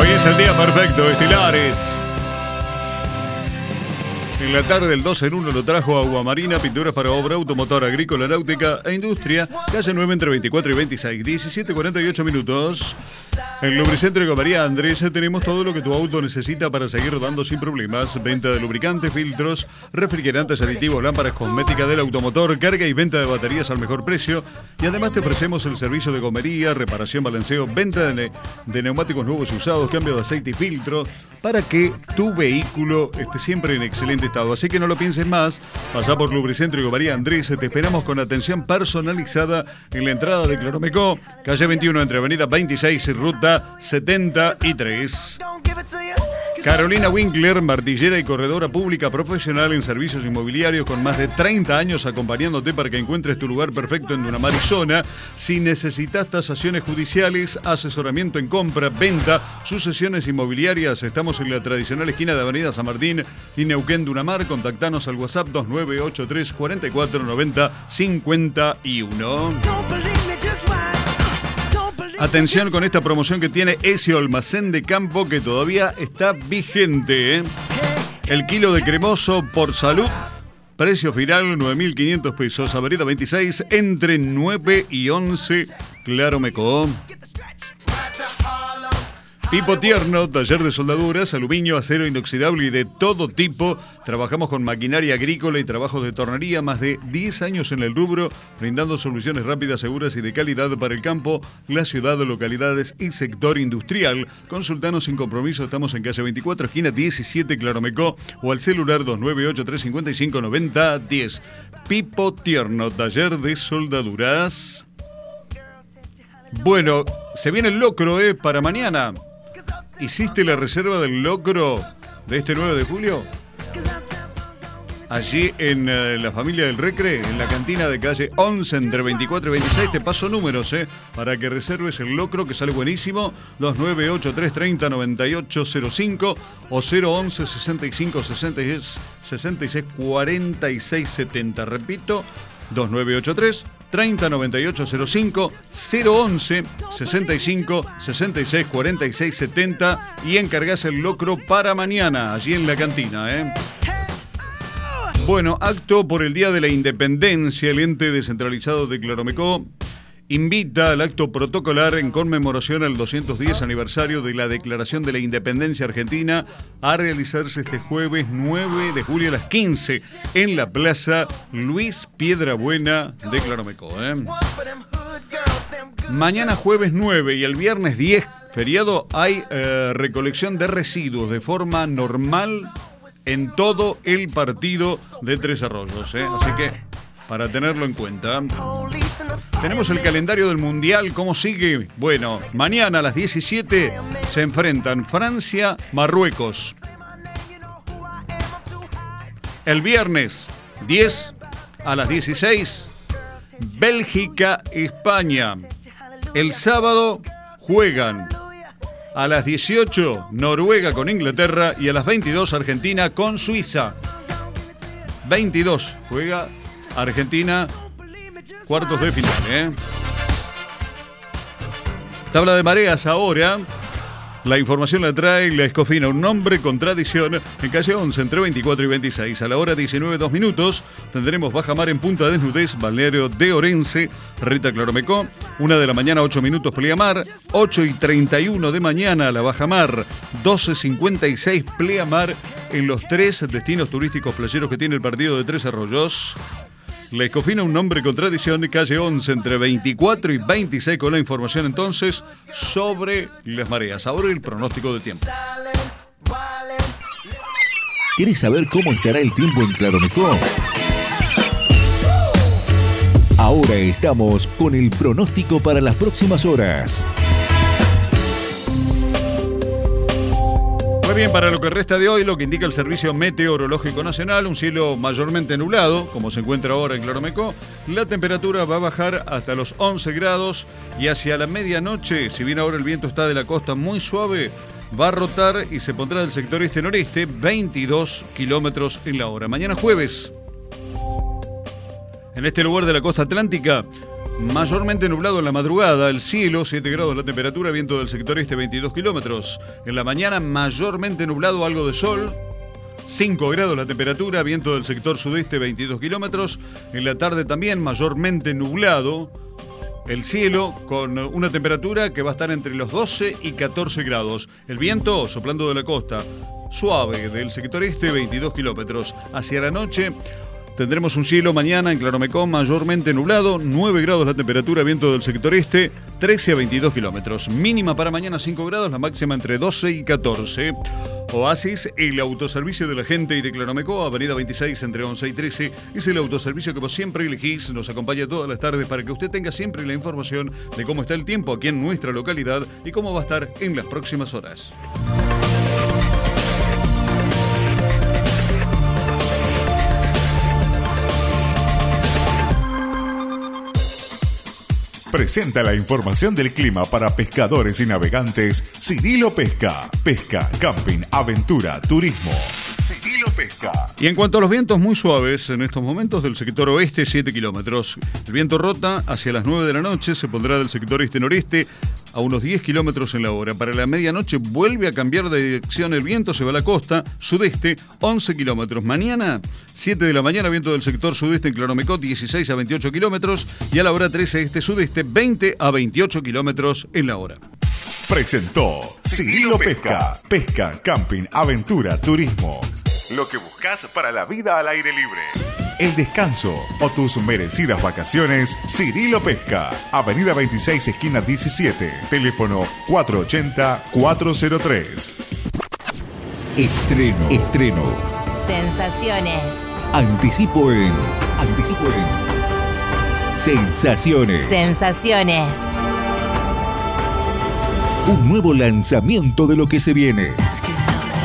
Hoy es el día perfecto, estilares. En la tarde del 2 en 1 lo trajo Agua Marina, pinturas para obra, automotor, agrícola, náutica e industria. Calle 9 entre 24 y 26, 17:48 minutos. En Lubricentro María Andrés tenemos todo lo que tu auto necesita para seguir rodando sin problemas. Venta de lubricantes, filtros, refrigerantes, aditivos, lámparas, cosmética del automotor, carga y venta de baterías al mejor precio. Y además te ofrecemos el servicio de gomería, reparación, balanceo, venta de neumáticos nuevos y usados, cambio de aceite y filtro, para que tu vehículo esté siempre en excelente estado. Así que no lo pienses más, pasá por Lubricentro María Andrés, te esperamos con atención personalizada en la entrada de Claromecó, calle 21 entre avenida 26 y ruta 73. Carolina Winkler, martillera y corredora pública profesional en servicios inmobiliarios con más de 30 años acompañándote para que encuentres tu lugar perfecto en Dunamar y zona. Si necesitas tasaciones judiciales, asesoramiento en compra, venta, sucesiones inmobiliarias, estamos en la tradicional esquina de Avenida San Martín y Neuquén Dunamar. Contactanos al WhatsApp 2983 44 90 51. Atención con esta promoción que tiene ese almacén de campo que todavía está vigente, ¿eh? El kilo de cremoso por salud, precio final 9.500 pesos, avenida 26 entre 9 y 11, Claromecó. Pipo Tierno, taller de soldaduras, aluminio, acero inoxidable y de todo tipo. Trabajamos con maquinaria agrícola y trabajos de tornería, más de 10 años en el rubro, brindando soluciones rápidas, seguras y de calidad para el campo, la ciudad, localidades y sector industrial. Consultanos sin compromiso, estamos en calle 24, esquina 17, Claromecó, o al celular 2983559010. Pipo Tierno, taller de soldaduras. Bueno, se viene el locro, para mañana. ¿Hiciste la reserva del locro de este 9 de julio? Allí en la familia del Recre, en la cantina de calle 11 entre 24 y 26, te paso números, para que reserves el locro que sale buenísimo, 2983309805 o 011 65 66 46 70. Repito, 2983 309805 011 65 66 46 70 y encargás el locro para mañana allí en la cantina, Bueno, acto por el Día de la Independencia. El ente descentralizado de Claromecó invita al acto protocolar en conmemoración al 210 aniversario de la Declaración de la Independencia Argentina a realizarse este jueves 9 de julio a las 15 en la Plaza Luis Piedrabuena de Claromecó. Mañana jueves 9 y el viernes 10, feriado, hay recolección de residuos de forma normal en todo el partido de Tres Arroyos. Así que para tenerlo en cuenta. Tenemos el calendario del Mundial, ¿cómo sigue? Bueno, mañana a las 17 se enfrentan Francia, Marruecos. El viernes 10 a las 16, Bélgica, España. El sábado juegan a las 18, Noruega con Inglaterra y a las 22, Argentina con Suiza. 22 juega Argentina, cuartos de final, Tabla de mareas ahora. La información la trae la Escofina, un nombre con tradición, en calle 11 entre 24 y 26. A la hora 19:02 minutos tendremos baja mar en Punta Desnudez, balneario de Orense, Rita Claromecó. 1 de la mañana, 8 minutos pleamar. 8:31 de mañana la baja mar. 12:56 pleamar en los 3 destinos turísticos playeros que tiene el partido de Tres Arroyos. La Escofina, un nombre con tradición, calle 11 entre 24 y 26, con la información entonces sobre las mareas. Ahora el pronóstico de tiempo. ¿Quieres saber cómo estará el tiempo en Claromecó? Ahora estamos con el pronóstico para las próximas horas. Muy bien, para lo que resta de hoy, lo que indica el Servicio Meteorológico Nacional, un cielo mayormente nublado, como se encuentra ahora en Claromecó. La temperatura va a bajar hasta los 11 grados y hacia la medianoche, si bien ahora el viento está de la costa muy suave, va a rotar y se pondrá del sector este-noreste 22 kilómetros en la hora. Mañana jueves, en este lugar de la costa atlántica, Mayormente nublado en la madrugada, el cielo, 7 grados la temperatura, viento del sector este 22 kilómetros. En la mañana mayormente nublado, algo de sol, 5 grados la temperatura, viento del sector sudeste 22 kilómetros. En la tarde también mayormente nublado, el cielo con una temperatura que va a estar entre los 12 y 14 grados. El viento soplando de la costa, suave del sector este 22 kilómetros. Hacia la noche tendremos un cielo mañana en Claromecó mayormente nublado, 9 grados la temperatura, viento del sector este, 13 a 22 kilómetros. Mínima para mañana 5 grados, la máxima entre 12 y 14. Oasis, el autoservicio de la gente y de Claromecó, avenida 26 entre 11 y 13, es el autoservicio que vos siempre elegís, nos acompaña todas las tardes para que usted tenga siempre la información de cómo está el tiempo aquí en nuestra localidad y cómo va a estar en las próximas horas. Presenta la información del clima para pescadores y navegantes Cirilo Pesca. Pesca, camping, aventura, turismo. Cirilo Pesca. Y en cuanto a los vientos, muy suaves en estos momentos del sector oeste, 7 kilómetros. El viento rota hacia las 9 de la noche, se pondrá del sector este-noreste a unos 10 kilómetros en la hora. Para la medianoche vuelve a cambiar de dirección el viento, se va a la costa, sudeste, 11 kilómetros. Mañana, 7 de la mañana, viento del sector sudeste en Claromecó, 16 a 28 kilómetros. Y a la hora 13, este-sudeste, 20 a 28 kilómetros en la hora. Presentó Cirilo Pesca. Pesca, camping, aventura, turismo. Lo que buscas para la vida al aire libre. El descanso o tus merecidas vacaciones, Cirilo Pesca. Avenida 26, esquina 17. Teléfono 480-403. Estreno. Sensaciones. Anticipo en Sensaciones. Un nuevo lanzamiento de lo que se viene.